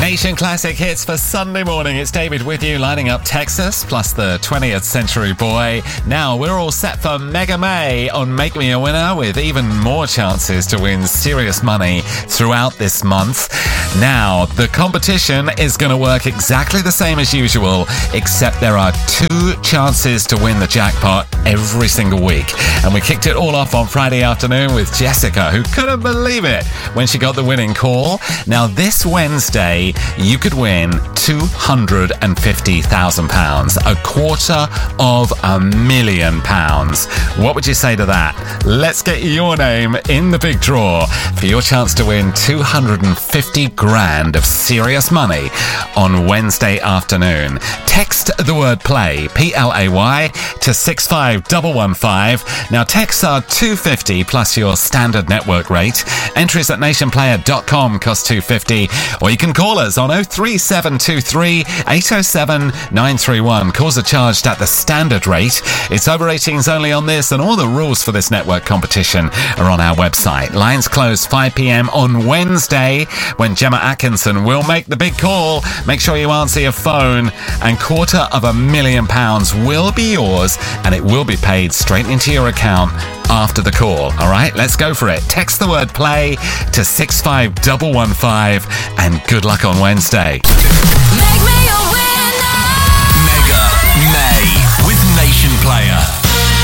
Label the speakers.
Speaker 1: Nation Classic Hits for Sunday morning. It's David with you, lining up Texas plus the 20th Century Boy. Now we're all set for Mega May on Make Me a Winner, with even more chances to win serious money throughout this month. Now, the competition is going to work exactly the same as usual, except there are 2 chances to win the jackpot every single week. And we kicked it all off on Friday afternoon with Jessica, who couldn't believe it when she got the winning call. Now, this Wednesday, you could win £250,000, £250,000. What would you say to that? Let's get your name in the big draw for your chance to win 250 grand of serious money on Wednesday afternoon. Text the word play, PLAY, to 65115. Now, texts are $2.50 plus your standard network rate. Entries at nationplayer.com cost $2.50, or you can call us on 03723 807 931. Calls are charged at the standard rate. It's over 18s only on this, and all the rules for this network competition are on our website. Lines close 5 p.m. on Wednesday, when Gemma Atkinson will make the big call. Make sure you answer your phone, and £250,000 will be yours, and it will be paid straight into your account after the call. All right, let's go for it. Text the word play to 65115, and good luck on Wednesday.
Speaker 2: Make me a winner.
Speaker 3: Mega May with Nation Player.